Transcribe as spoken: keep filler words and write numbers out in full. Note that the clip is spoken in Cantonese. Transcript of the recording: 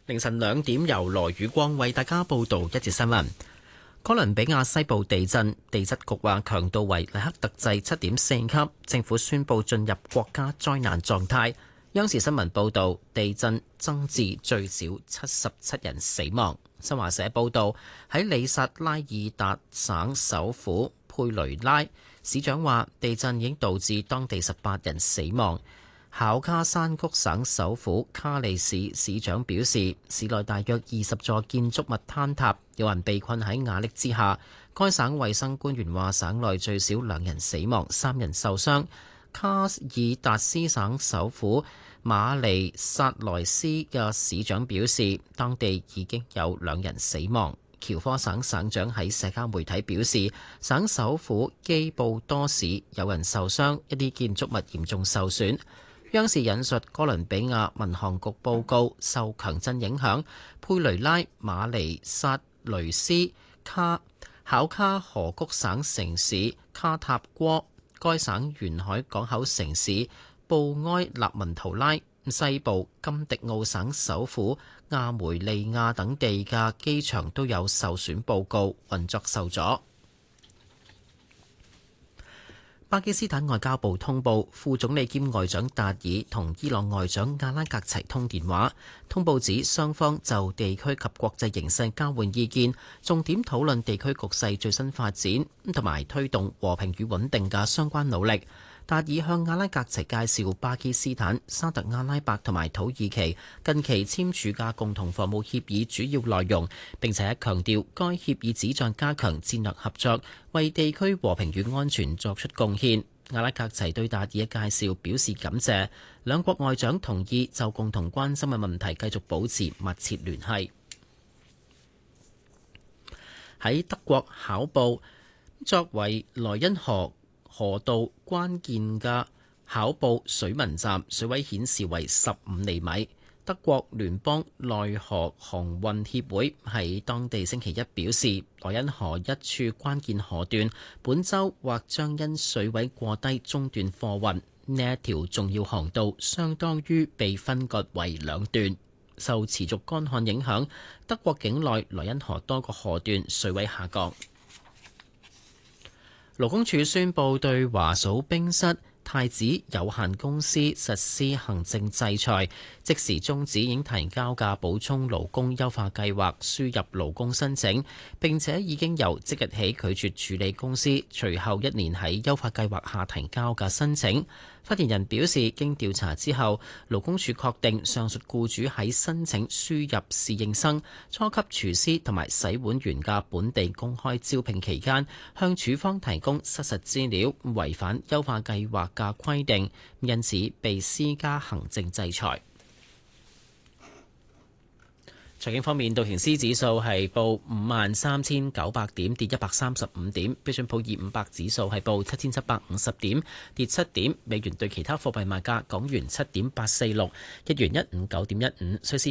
凌晨兩點，由羅宇光為大家報道一節新聞。哥倫比亞西部地震，地質局話強度為黎克特制七點四級，政府宣布進入國家災難狀態。央視新聞報道，地震增至最少七十七人死亡。新華社報道，喺里薩拉爾達省首府佩雷拉，市長話地震已經導致當地十八人死亡。考卡山谷省首府卡利市市長表示，市內大約二十座建築物坍塌，有人被困喺瓦礫之下。該省衛生官員話，省內最少兩人死亡，三人受傷。卡爾達斯省首府馬尼薩萊斯嘅市長表示，當地已經有兩人死亡。喬科省省長喺社交媒體表示，省首府基布多市有人受傷，一啲建築物嚴重受損。央視引述哥倫比亞民航局報告，受強震影響，佩雷拉、馬尼薩雷斯、卡考卡河谷省城市卡塔戈、該省沿海港口城市布埃納文圖拉、西部金迪奧省首府亞梅利亞等地嘅機場都有受損報告，運作受阻。巴基斯坦外交部通報，副總理兼外長達爾同伊朗外長阿拉格齊通電話。通報指雙方就地區及國際形勢交換意見，重點討論地區局勢最新發展，同埋推動和平與穩定嘅相關努力。達爾向阿拉格齊介紹巴基斯坦、沙特阿拉伯同埋土耳其近期簽署嘅共同防務協議主要內容，並且強調該協議旨在加強戰略合作，為地區和平與安全作出貢獻。阿拉格齊對達爾嘅介紹表示感謝，兩國外長同意就共同關心嘅問題繼續保持密切聯繫。喺德國考布，作為萊茵河河道關鍵嘅考布水文站，水位顯示為十五厘米。德國聯邦內河航運協會喺當地星期一表示，萊茵河一處關鍵河段本週或將因水位過低中斷貨運。呢一條重要航道相當於被分割為兩段。受持續乾旱影響，德國境內萊茵河多個河段水位下降。勞工處宣布對華數冰室太子有限公司實施行政制裁，即時終止已經提交嘅補充勞工優化計劃輸入勞工申請，並且已經由即日起拒絕處理公司隨後一年喺優化計劃下提交嘅申請。發言人表示，經調查之後，勞工處確定上述僱主喺申請輸入侍應生、初級廚師同埋洗碗員嘅本地公開招聘期間，向處方提供失實資料，違反優化計劃嘅規定，因此被施加行政制裁。財經方面，道瓊斯指數係報五萬三千九百點，跌一百三十五點；標準普爾五百指數係報七千七百五十點，跌七點。美元對其他貨幣賣價：港元七點八四六，日元一五九點一五，瑞士